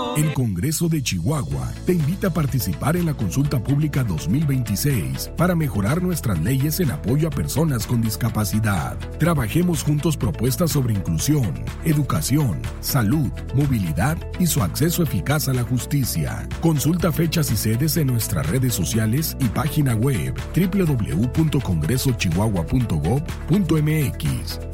El Congreso de Chihuahua te invita a participar en la consulta pública 2026 para mejorar nuestras leyes en apoyo a personas con discapacidad. Trabajemos juntos propuestas sobre inclusión, educación, salud, movilidad y su acceso eficaz a la justicia. Consulta fechas y sedes en nuestras redes sociales y página web www.congresochihuahua.gov.mx.